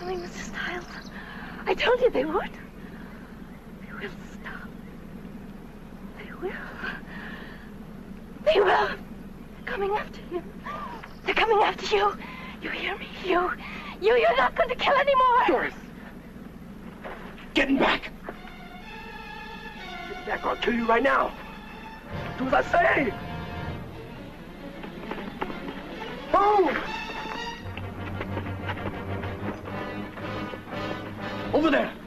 coming, Mr. Styles. I told you they would. They will stop. They will. They will. They're coming after you. They're coming after you. You hear me? You're not going to kill anymore. Doris! Getting back! Get back or I'll kill you right now. Do as I say! Move! Over there!